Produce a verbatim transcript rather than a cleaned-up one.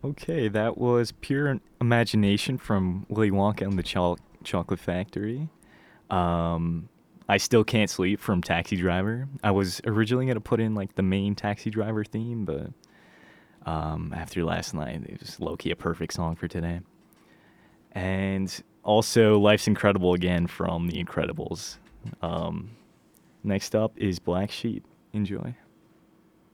Okay, that was Pure Imagination from Willy Wonka and the Chol- Chocolate Factory. Um, I Still Can't Sleep from Taxi Driver. I was originally going to put in like the main Taxi Driver theme, but um, after last night, it was low key a perfect song for today. And also, Life's Incredible again from The Incredibles. Um, Next up is Black Sheep. Enjoy.